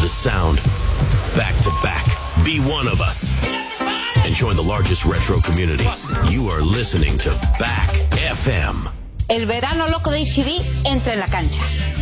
the sound. Back to back. Be one of us. And join the largest retro community. You are listening to Back FM. El verano loco de HB entra en la cancha.